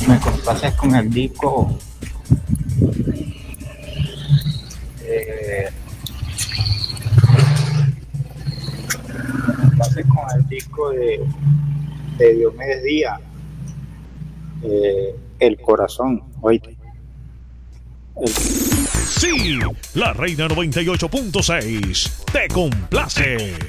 Me complaces con el disco. eh, Me complaces con el disco de Diomedes Díaz, El Corazón. Oíste. Sí, la Reina 98.6 te complace.